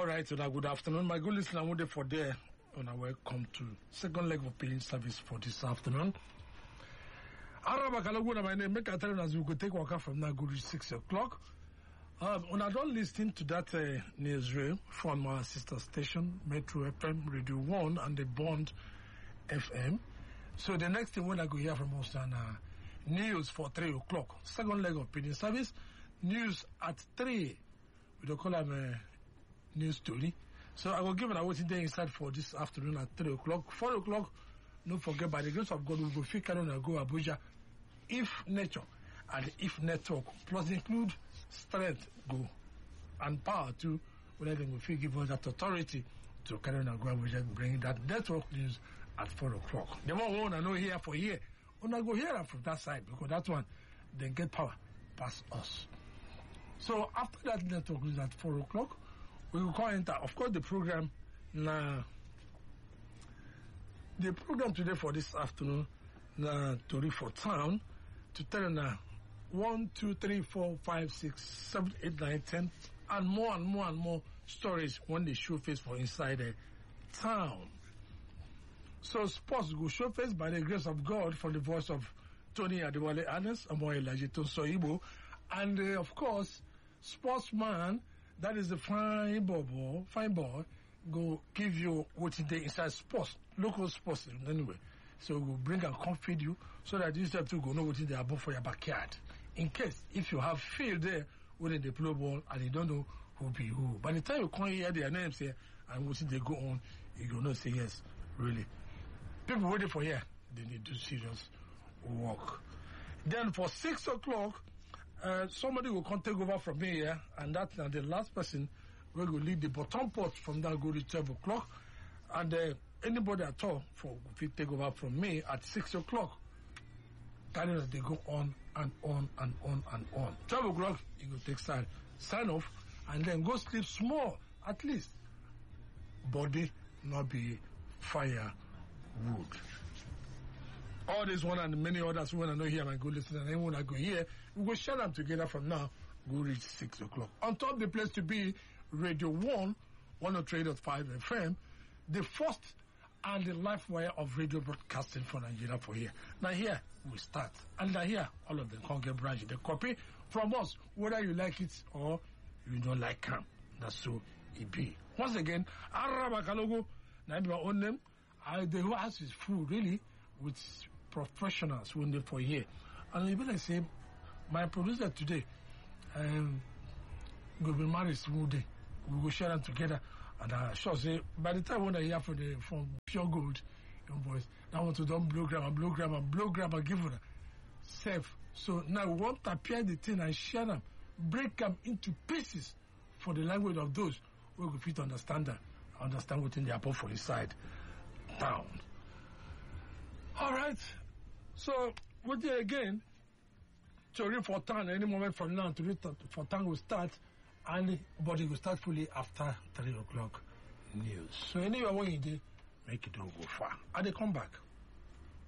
All right, so now good afternoon. My good listener, I'm for there. And I welcome to second leg of paying service for this afternoon. My name, make I tell you as we could take walk from now, go to 6 o'clock. When I don't listen to that newsreel from our sister station, Metro FM, Radio 1, and the Bond FM. So the next thing when I go hear from us and news for 3 o'clock. Second leg of paying service. News at 3. We don't call them news story. So I will give an awaiting day inside for this afternoon at 3 o'clock. 4 o'clock, don't forget, by the grace of God, we will fit carry on and go Abuja. If nature and if network, plus include strength, go, and power too, whether they will fit give us that authority to carry on and go Abuja, bring that network news at 4 o'clock. The more we want to know here for here, we want to go here from that side, because that one, they get power past us. So after that network news at 4 o'clock, we will call enter, of course, the program. Now, the program today for this afternoon, Tori for Town, to tell you now 1, 2, 3, 4, 5, 6, 7, 8, 9, 10, and more stories when they show face for inside the town. So sports will show face by the grace of God for the voice of Tony Adewale Anes, Amoy Lajito Soibo, and of course, sportsman. That is the fine boy, go give you what they inside sports, local sports anyway. So we'll bring and confide you so that you have to go know what they are for your backyard. In case, if you have field there, where they play ball and you don't know who be who. By the time you come hear their names here and what they go on, you will not say yes, really. People waiting for here, they need to do serious work. Then for 6 o'clock, somebody will come take over from me here, and that's the last person will go lead the bottom pot from that go to 12 o'clock. And anybody at all for take over from me at 6 o'clock. Carry they go on and on and on and on. 12 o'clock, you go take sign off, and then go sleep small, at least. Body not be firewood. All this one and many others who want to know here, my good listener, and anyone I go here, we will share them together from now, go reach 6 o'clock. On top, the place to be, Radio 1, 103.5 FM, the first and the life wire of radio broadcasting for Nigeria for here. Now here, we start. And now here, all of them can get branch. They copy from us, whether you like it or you don't like them. That's so it be. Once again, Araba Kalogo, now my own name, the whole house is full, really, with professionals when they for here. And even I say, my producer today, will be married smoothly. We will share them together. And I sure say, by the time when I hear from Pure Gold, young boys, I want to do blow grab and give them safe. So now we want to appear the thing and share them, break them into pieces for the language of those who will fit understand them, understand what's in their boat for inside town. All right. So, we'll do again. Tori for Town, any moment from now, Tori for Town will start, and body will start fully after 3 o'clock news. So, anyway, what you do, make it all go far. And they come back.